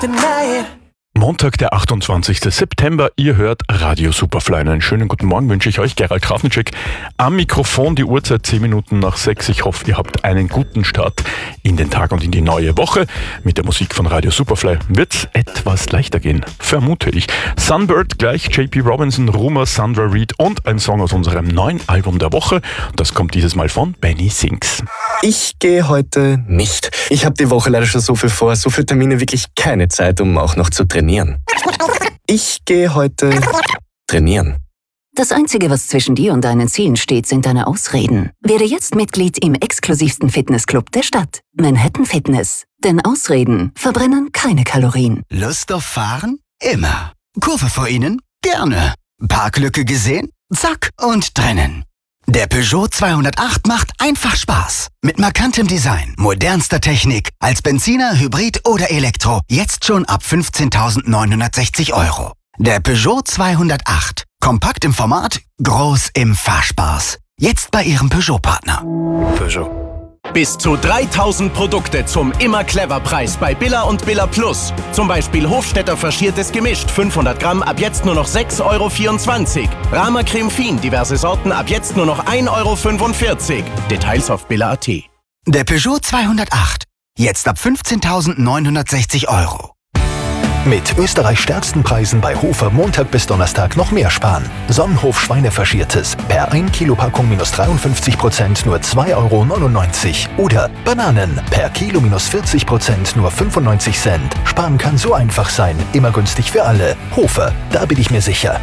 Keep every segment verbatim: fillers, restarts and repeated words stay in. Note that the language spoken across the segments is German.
Montag, der achtundzwanzigste September. Ihr hört Radio Superfly. Einen schönen guten Morgen wünsche ich euch. Gerald Krafnicek am Mikrofon. Die Uhrzeit zehn Minuten nach sechs. Ich hoffe, ihr habt einen guten Start in den Tag und in die neue Woche. Mit der Musik von Radio Superfly wird's etwas leichter gehen, vermute ich. Sunbird, gleich J P Robinson, Rumour, Sandra Reid und ein Song aus unserem neuen Album der Woche. Das kommt dieses Mal von Benny Sings. Ich gehe heute nicht. Ich habe die Woche leider schon so viel vor, so viele Termine, wirklich keine Zeit, um auch noch zu trainieren. Ich gehe heute trainieren. Das Einzige, was zwischen dir und deinen Zielen steht, sind deine Ausreden. Werde jetzt Mitglied im exklusivsten Fitnessclub der Stadt. Manhattan Fitness. Denn Ausreden verbrennen keine Kalorien. Lust auf Fahren? Immer. Kurve vor Ihnen? Gerne. Parklücke gesehen? Zack und drinnen. Der Peugeot zweihundertacht macht einfach Spaß. Mit markantem Design, modernster Technik, als Benziner, Hybrid oder Elektro. Jetzt schon ab fünfzehntausendneunhundertsechzig Euro. Der Peugeot zweihundertacht. Kompakt im Format, groß im Fahrspaß. Jetzt bei Ihrem Peugeot-Partner. Peugeot. Bis zu dreitausend Produkte zum Immer-Clever-Preis bei Billa und Billa Plus. Zum Beispiel Hofstetter faschiertes Gemischt, fünfhundert Gramm, ab jetzt nur noch sechs Euro vierundzwanzig. Rama Creme Fin, diverse Sorten, ab jetzt nur noch ein Euro fünfundvierzig. Details auf billa punkt at. Der Peugeot zweihundertacht. Jetzt ab fünfzehntausendneunhundertsechzig Euro. Mit Österreichs stärksten Preisen bei Hofer Montag bis Donnerstag noch mehr sparen. Sonnenhof Schweinefaschiertes per ein Kilo Packung minus dreiundfünfzig Prozent nur zwei Euro neunundneunzig. Oder Bananen per Kilo minus vierzig Prozent nur fünfundneunzig Cent. Sparen kann so einfach sein, immer günstig für alle. Hofer, da bin ich mir sicher.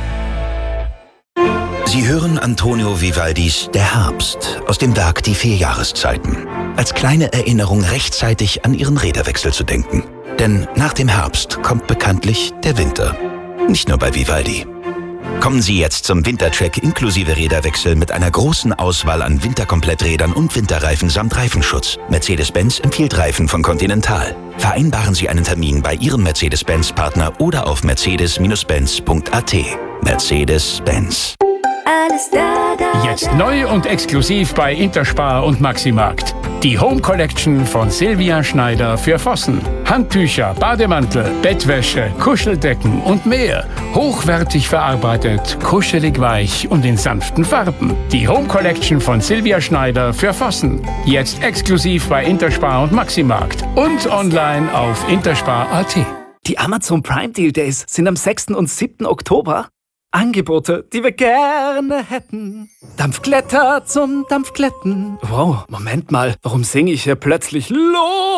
Sie hören Antonio Vivaldis Der Herbst aus dem Werk Die vier Jahreszeiten. Als kleine Erinnerung rechtzeitig an Ihren Räderwechsel zu denken. Denn nach dem Herbst kommt bekanntlich der Winter. Nicht nur bei Vivaldi. Kommen Sie jetzt zum Wintercheck inklusive Räderwechsel mit einer großen Auswahl an Winterkompletträdern und Winterreifen samt Reifenschutz. Mercedes-Benz empfiehlt Reifen von Continental. Vereinbaren Sie einen Termin bei Ihrem Mercedes-Benz-Partner oder auf mercedes Benz punkt at. Mercedes-Benz. Alles da, da, Jetzt neu und exklusiv bei Interspar und Maximarkt. Die Home Collection von Silvia Schneider für Vossen. Handtücher, Bademantel, Bettwäsche, Kuscheldecken und mehr. Hochwertig verarbeitet, kuschelig weich und in sanften Farben. Die Home Collection von Silvia Schneider für Vossen. Jetzt exklusiv bei Interspar und Maximarkt. Und online auf interspar punkt at. Die Amazon Prime Deal Days sind am sechsten und siebten Oktober. Angebote, die wir gerne hätten. Dampfglätter zum Dampfglätten. Wow, Moment mal, warum singe ich hier plötzlich los?